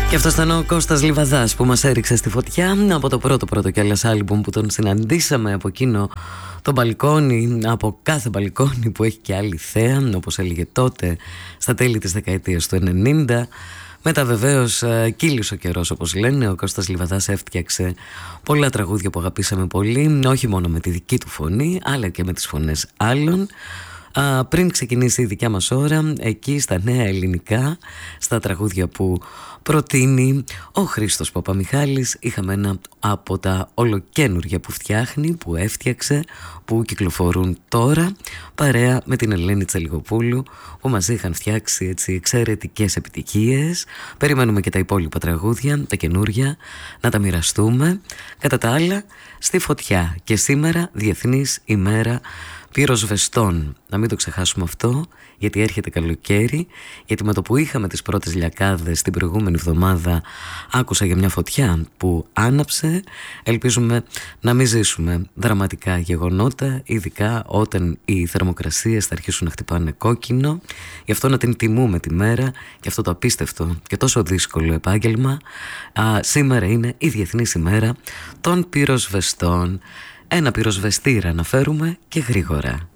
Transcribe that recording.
Και αυτός ήταν ο Κώστας Λιβαδάς που μας έριξε στη φωτιά από το πρώτο κιόλας άλμπουμ που τον συναντήσαμε από εκείνο το μπαλκόνι, από κάθε μπαλκόνι που έχει και άλλη θέα, όπως έλεγε τότε στα τέλη της δεκαετίας του 90. Μετά βεβαίως κύλησε ο καιρός, όπως λένε. Ο Κώστας Λιβαδάς έφτιαξε πολλά τραγούδια που αγαπήσαμε πολύ, όχι μόνο με τη δική του φωνή αλλά και με τις φωνές άλλων. Πριν ξεκινήσει η δικιά μας ώρα, εκεί στα νέα ελληνικά, στα τραγούδια που προτείνει ο Χρήστος Παπαμιχάλης, είχαμε ένα από τα ολοκαίνουργια που φτιάχνει, που έφτιαξε, που κυκλοφορούν τώρα, παρέα με την Ελένη Τσαλιγοπούλου, που μας είχαν φτιάξει έτσι εξαιρετικές επιτυχίες. Περιμένουμε και τα υπόλοιπα τραγούδια, τα καινούρια, να τα μοιραστούμε. Κατά τα άλλα, στη φωτιά. Και σήμερα Διεθνής ημέρα πυροσβεστών. Να μην το ξεχάσουμε αυτό, γιατί έρχεται καλοκαίρι, γιατί με το που είχαμε τις πρώτες λιακάδες την προηγούμενη εβδομάδα άκουσα για μια φωτιά που άναψε. Ελπίζουμε να μην ζήσουμε δραματικά γεγονότα, ειδικά όταν οι θερμοκρασίες θα αρχίσουν να χτυπάνε κόκκινο. Γι' αυτό να την τιμούμε τη μέρα και αυτό το απίστευτο και τόσο δύσκολο επάγγελμα. Σήμερα είναι η Διεθνής ημέρα των πυροσβεστών. Ένα πυροσβεστήρα να φέρουμε και γρήγορα.